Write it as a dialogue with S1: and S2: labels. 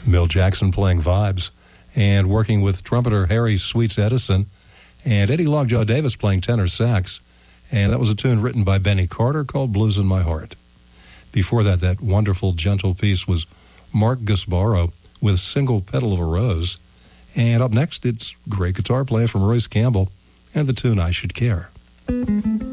S1: Milt Jackson playing vibes and working with trumpeter Harry Sweets Edison, and Eddie Lockjaw Davis playing tenor sax. And that was a tune written by Benny Carter called Blues in My Heart. Before that, that wonderful, gentle piece was Mark Gasparo with Single Petal of a Rose. And up next, it's great guitar play from Royce Campbell and the tune I Should Care.